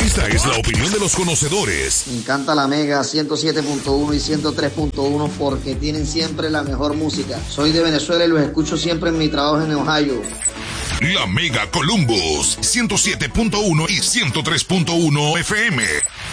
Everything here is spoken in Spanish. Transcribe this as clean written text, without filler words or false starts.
Esta es la opinión de los conocedores. Me encanta la Mega 107.1 y 103.1 porque tienen siempre la mejor música. Soy de Venezuela y los escucho siempre en mi trabajo en Ohio. La Mega Columbus 107.1 y 103.1 FM.